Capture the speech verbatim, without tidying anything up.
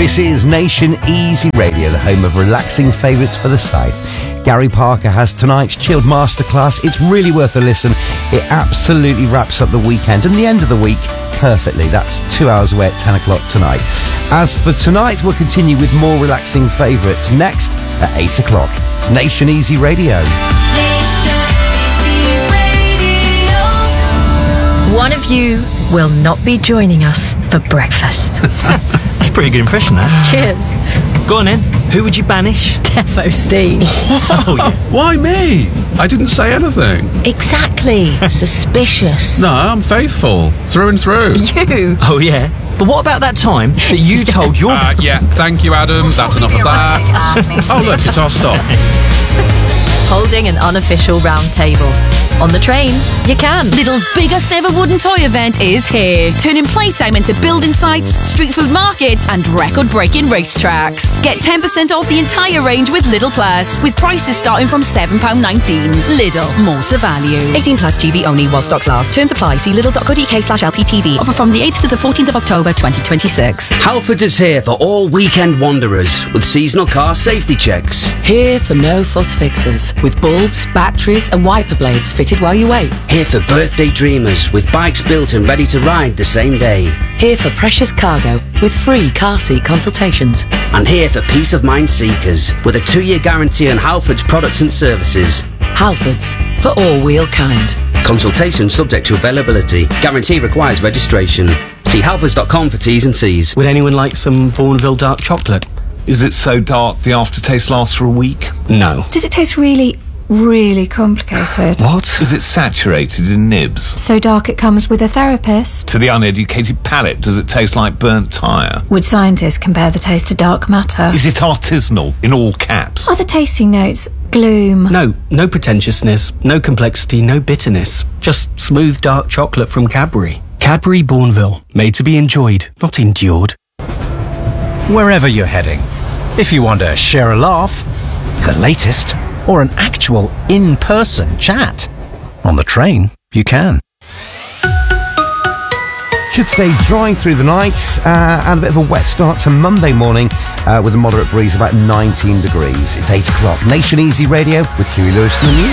This is Nation Easy Radio, the home of relaxing favourites for the South. Gary Parker has tonight's chilled masterclass. It's really worth a listen. It absolutely wraps up the weekend and the end of the week perfectly. That's two hours away at ten o'clock tonight. As for tonight, we'll continue with more relaxing favourites next at eight o'clock. It's Nation Easy Radio. One of you will not be joining us for breakfast. That's a pretty good impression, that. Cheers. Go on then. Who would you banish? Defo Steve. Oh, yeah. Why me? I didn't say anything. Exactly. Suspicious. No, I'm faithful. Through and through. You. Oh, yeah. But what about that time that you told your... Uh, yeah, thank you, Adam. That's enough of that. Oh, look, it's our stop. Holding an unofficial round table. On the train, you can. Lidl's biggest ever wooden toy event is here, turning playtime into building sites, street food markets and record-breaking racetracks. Get ten percent off the entire range with Lidl Plus, with prices starting from seven pounds nineteen. Lidl, more to value. eighteen plus G B only while stocks last. Terms apply. See lidl.co.uk slash LPTV. Offer from the eighth to the fourteenth of October twenty twenty-six. Halfords is here for all weekend wanderers with seasonal car safety checks. Here for no fuss fixes, with bulbs, batteries and wiper blades fitted while you wait. Here for birthday dreamers with bikes built and ready to ride the same day. Here for precious cargo with free car seat consultations. And here for peace of mind seekers with a two-year guarantee on Halfords products and services. Halfords, for all wheel kind. Consultation subject to availability. Guarantee requires registration. See halfords dot com for T's and C's. Would anyone like some Bourneville dark chocolate? Is it so dark the aftertaste lasts for a week? No. Does it taste really, really complicated? What? Is it saturated in nibs? So dark it comes with a therapist? To the uneducated palate, does it taste like burnt tyre? Would scientists compare the taste to dark matter? Is it artisanal, in all caps? Are the tasting notes gloom? No, no pretentiousness, no complexity, no bitterness. Just smooth dark chocolate from Cadbury. Cadbury Bourneville, made to be enjoyed, not endured. Wherever you're heading, if you want to share a laugh, the latest, or an actual in-person chat, on the train, you can. Should stay dry through the night uh, and a bit of a wet start to Monday morning uh, with a moderate breeze about nineteen degrees. It's eight o'clock. Nation Easy Radio with Huey Lewis and the News.